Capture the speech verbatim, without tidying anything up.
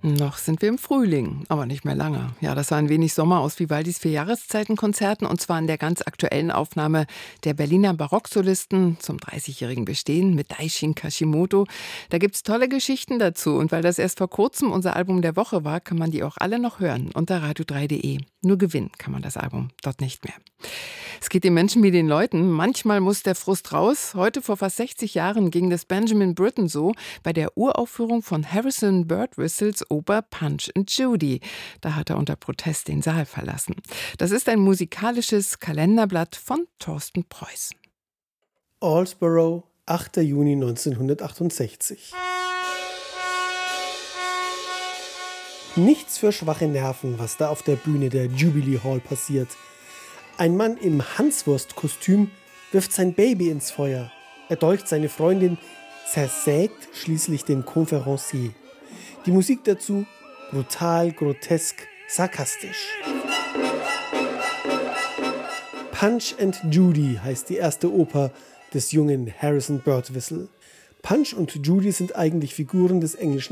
Noch sind wir im Frühling, aber nicht mehr lange. Ja, das war ein wenig Sommer aus Vivaldis Vierjahreszeitenkonzerten und zwar in der ganz aktuellen Aufnahme der Berliner Barocksolisten zum dreißigjährigen Bestehen mit Daishin Kashimoto. Da gibt's tolle Geschichten dazu und weil das erst vor kurzem unser Album der Woche war, kann man die auch alle noch hören unter radio drei punkt de. Nur gewinnen kann man das Album dort nicht mehr. Es geht den Menschen wie den Leuten. Manchmal muss der Frust raus. Heute vor fast sechzig Jahren ging das Benjamin Britten so bei der Uraufführung von Harrison Birtwhistles Oper Punch and Judy. Da hat er unter Protest den Saal verlassen. Das ist ein musikalisches Kalenderblatt von Thorsten Preuß. Allsborough, achter Juni neunzehnhundertachtundsechzig. Nichts für schwache Nerven, was da auf der Bühne der Jubilee Hall passiert. Ein Mann im Hanswurst-Kostüm wirft sein Baby ins Feuer. Er dolcht seine Freundin, zersägt schließlich den Conférencier. Die Musik dazu brutal, grotesk, sarkastisch. Punch and Judy heißt die erste Oper des jungen Harrison Birtwistle. Punch und Judy sind eigentlich Figuren des englischen